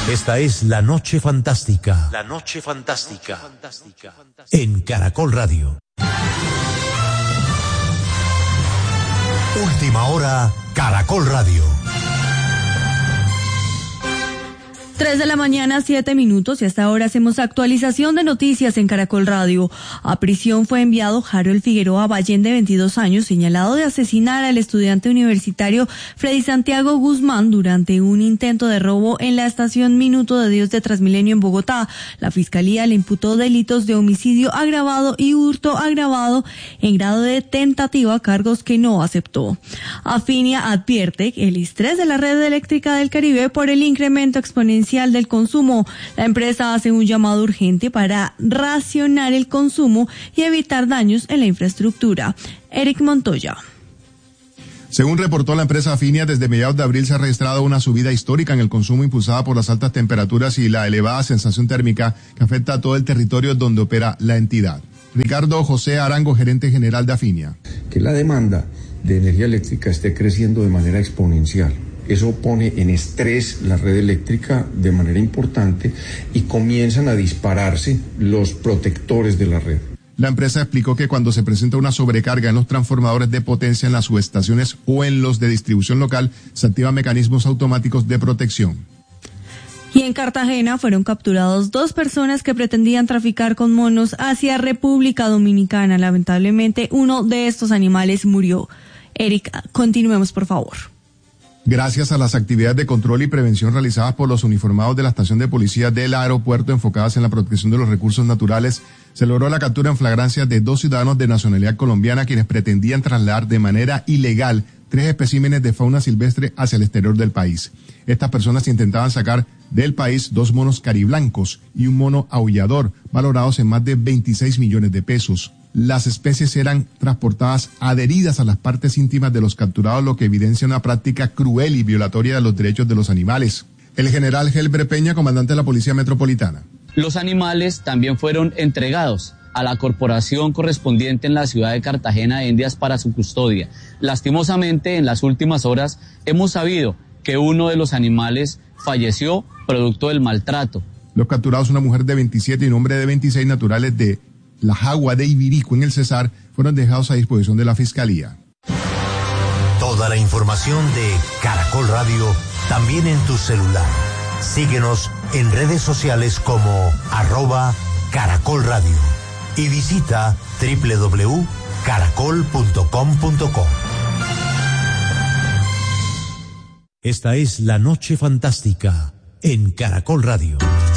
Esta es La Noche Fantástica. La Noche Fantástica. En Caracol Radio. Última hora, Caracol Radio. 3:07 a.m, y hasta ahora hacemos actualización de noticias en Caracol Radio. A prisión fue enviado Harold Figueroa Ballén, de 22 años, señalado de asesinar al estudiante universitario Freddy Santiago Guzmán durante un intento de robo en la estación Minuto de Dios de Transmilenio en Bogotá. La fiscalía le imputó delitos de homicidio agravado y hurto agravado en grado de tentativa, cargos que no aceptó. Afinia advierte el estrés de la red eléctrica del Caribe por el incremento exponencial del consumo. La empresa hace un llamado urgente para racionar el consumo y evitar daños en la infraestructura. Eric Montoya. Según reportó la empresa Afinia, desde mediados de abril se ha registrado una subida histórica en el consumo impulsada por las altas temperaturas y la elevada sensación térmica que afecta a todo el territorio donde opera la entidad. Ricardo José Arango, gerente general de Afinia. Que la demanda de energía eléctrica esté creciendo de manera exponencial. Eso pone en estrés la red eléctrica de manera importante y comienzan a dispararse los protectores de la red. La empresa explicó que cuando se presenta una sobrecarga en los transformadores de potencia en las subestaciones o en los de distribución local, se activan mecanismos automáticos de protección. Y en Cartagena fueron capturados 2 personas que pretendían traficar con monos hacia República Dominicana. Lamentablemente, uno de estos animales murió. Eric, continuemos, por favor. Gracias a las actividades de control y prevención realizadas por los uniformados de la estación de policía del aeropuerto enfocadas en la protección de los recursos naturales, se logró la captura en flagrancia de 2 ciudadanos de nacionalidad colombiana quienes pretendían trasladar de manera ilegal 3 especímenes de fauna silvestre hacia el exterior del país. Estas personas intentaban sacar del país 2 monos cariblancos y un mono aullador, valorados en más de 26 millones de pesos. Las especies eran transportadas adheridas a las partes íntimas de los capturados, lo que evidencia una práctica cruel y violatoria de los derechos de los animales. El general Helber Peña, comandante de la Policía Metropolitana. Los animales también fueron entregados a la corporación correspondiente en la ciudad de Cartagena de Indias para su custodia. Lastimosamente, en las últimas horas hemos sabido que uno de los animales falleció producto del maltrato. Los capturados, una mujer de 27 y un hombre de 26, naturales de La Jagua de Ibirico en el Cesar, fueron dejados a disposición de la Fiscalía. Toda la información de Caracol Radio también en tu celular. Síguenos en redes sociales como @Caracol Radio y visita www.caracol.com.co. Esta es La Noche Fantástica en Caracol Radio.